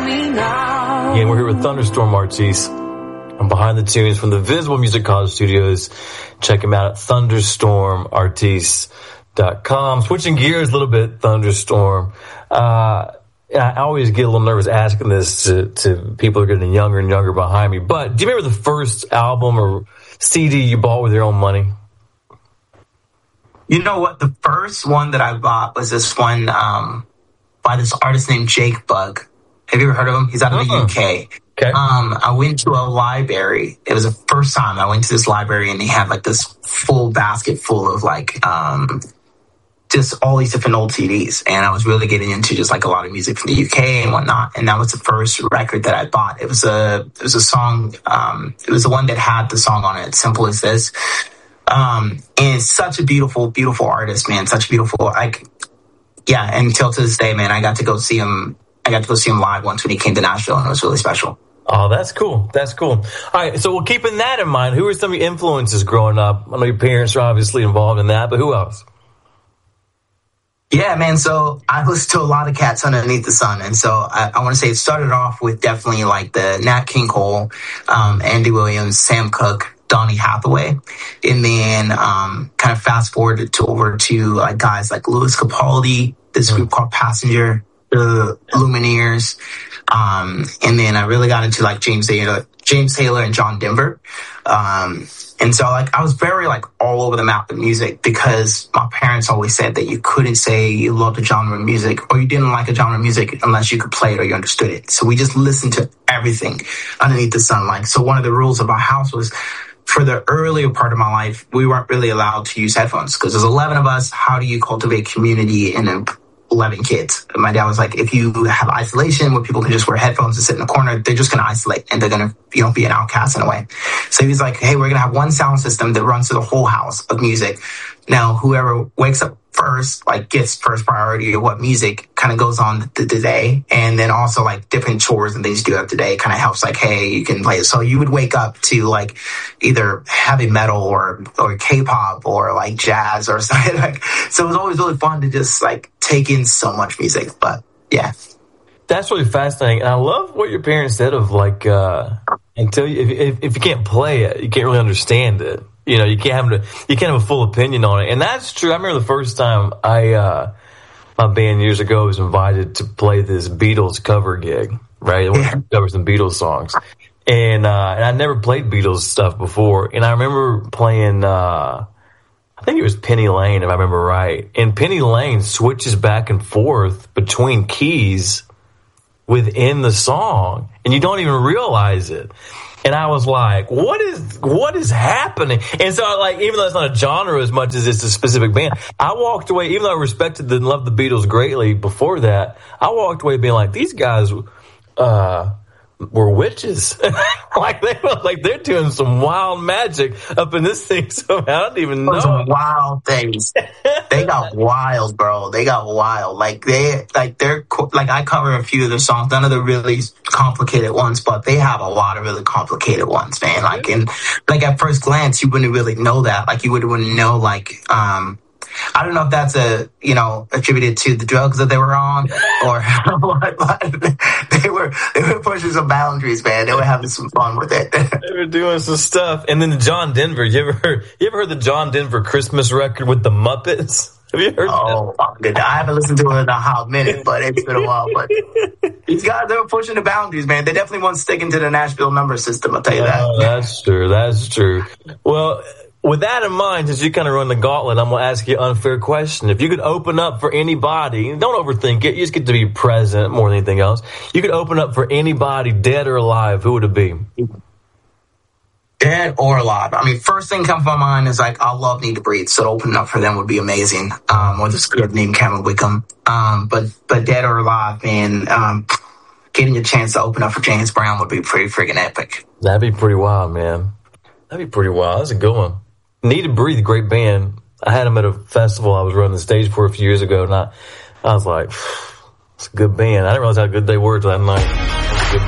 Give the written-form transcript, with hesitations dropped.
Again, we're here with Thunderstorm Artiste. I'm behind the tunes from the Visible Music College Studios. Check them out at thunderstormartiste.com. Switching gears a little bit, Thunderstorm. I always get a little nervous asking this to people who are getting younger and younger behind me. But do you remember the first album or CD you bought with your own money? You know what? The first one that I bought was this one by this artist named Jake Bugg. Have you ever heard of him? He's out of the UK. Okay. I went to a library. It was the first time I went to this library, and they had like this full basket full of like just all these different old CDs. And I was really getting into just like a lot of music from the UK and whatnot. And that was the first record that I bought. It was a song. It was the one that had the song on it, Simple As This. And it's such a beautiful, beautiful artist, man. Such a beautiful, like, yeah. And until to this day, man, I got to go see him live once when he came to Nashville, and it was really special. Oh, that's cool. That's cool. All right. So, well, keeping that in mind, who are some of your influences growing up? I know your parents are obviously involved in that, but who else? Yeah, man. So I listened to a lot of cats underneath the sun. And so I want to say it started off with definitely like the Nat King Cole, Andy Williams, Sam Cooke, Donny Hathaway. And then kind of fast forwarded over to like guys like Louis Capaldi, this group called Passenger, the Lumineers. And then I really got into like James Taylor and John Denver. And so like I was very like all over the map with music because my parents always said that you couldn't say you loved a genre of music or you didn't like a genre of music unless you could play it or you understood it. So we just listened to everything underneath the sun. Like, so one of the rules of our house was for the earlier part of my life, we weren't really allowed to use headphones because there's 11 of us. How do you cultivate community in a 11 kids? My dad was like, if you have isolation where people can just wear headphones and sit in the corner, they're just going to isolate and they're going to, be an outcast in a way. So he was like, hey, we're going to have one sound system that runs through the whole house of music. Now, whoever wakes up first, like gets first priority of what music kind of goes on the day. And then also like different chores and things you do up today kind of helps like, hey, you can play it. So you would wake up to like either heavy metal or K-pop or like jazz or something like, so it was always really fun to just like take in so much music. But yeah. That's really fascinating. And I love what your parents said of like, until if you can't play it, you can't really understand it. You can't have a full opinion on it. And that's true. I remember the first time my band years ago was invited to play this Beatles cover gig, right? They wanted to cover some Beatles songs. And I never played Beatles stuff before. And I remember playing, I think it was Penny Lane, if I remember right. And Penny Lane switches back and forth between keys within the song, and you don't even realize it. And I was like, what is happening? And so, like, even though it's not a genre as much as it's a specific band, I walked away, even though I respected and loved the Beatles greatly before that, I walked away being like, these guys were witches. they're doing some wild magic up in this thing somehow. I don't even know. Some wild things. They got wild, bro. They got wild. I cover a few of their songs. None of the really complicated ones, but they have a lot of really complicated ones, man. Like, and like at first glance, you wouldn't really know that. Like, you wouldn't know, like, I don't know if that's attributed to the drugs that they were on or what, but they were pushing some boundaries, man. They were having some fun with it. They were doing some stuff. And then the John Denver, you ever heard the John Denver Christmas record with the Muppets? Have you heard that? I haven't listened to it in a hot minute, but it's been a while. But these guys, they were pushing the boundaries, man. They definitely weren't sticking to the Nashville number system, I'll tell you that. Oh, that's true. That's true. Well, with that in mind, since you kind of run the gauntlet, I'm going to ask you an unfair question. If you could open up for anybody, don't overthink it. You just get to be present more than anything else. You could open up for anybody, dead or alive. Who would it be? Dead or alive. I mean, first thing comes to my mind is like, I love Need to Breathe. So opening up for them would be amazing. Or this kid named Cameron Wickham. But dead or alive, man, getting a chance to open up for James Brown would be pretty freaking epic. That'd be pretty wild, man. That'd be pretty wild. That's a good one. Need to Breathe, great band. I had them at a festival I was running the stage for a few years ago, and I was like, it's a good band. I didn't realize how good they were till that night.